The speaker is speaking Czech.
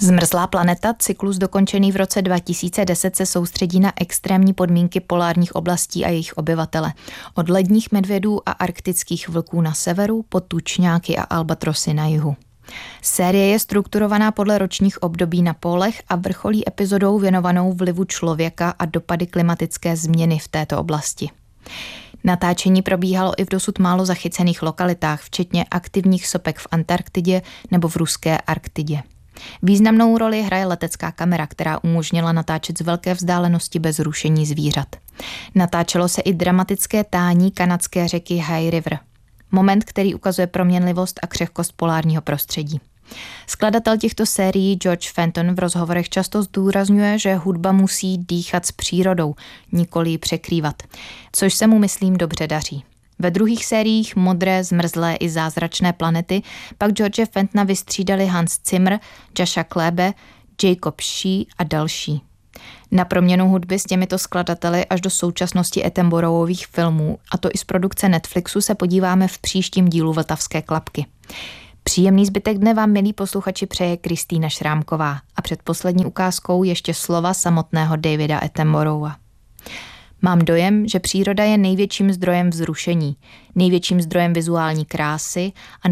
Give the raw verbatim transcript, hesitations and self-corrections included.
Zmrzlá planeta, cyklus dokončený v roce dva tisíce deset, se soustředí na extrémní podmínky polárních oblastí a jejich obyvatele. Od ledních medvědů a arktických vlků na severu po tučňáky a albatrosy na jihu. Série je strukturovaná podle ročních období na pólech a vrcholí epizodou věnovanou vlivu člověka a dopady klimatické změny v této oblasti. Natáčení probíhalo i v dosud málo zachycených lokalitách, včetně aktivních sopek v Antarktidě nebo v ruské Arktidě. Významnou roli hraje letecká kamera, která umožnila natáčet z velké vzdálenosti bez rušení zvířat. Natáčelo se i dramatické tání kanadské řeky High River. Moment, který ukazuje proměnlivost a křehkost polárního prostředí. Skladatel těchto sérií George Fenton v rozhovorech často zdůrazňuje, že hudba musí dýchat s přírodou, nikoli ji překrývat, což se mu, myslím, dobře daří. Ve druhých sériích Modré, zmrzlé i zázračné planety pak George Fentona vystřídali Hans Zimmer, Joshua Klebe, Jacob Shea a další. Na proměnu hudby s těmito skladateli až do současnosti Attenboroughových filmů, a to i z produkce Netflixu, se podíváme v příštím dílu Vltavské klapky. Příjemný zbytek dne vám, milí posluchači, přeje Kristýna Šrámková a před poslední ukázkou ještě slova samotného Davida Attenborougha. Mám dojem, že příroda je největším zdrojem vzrušení, největším zdrojem vizuální krásy a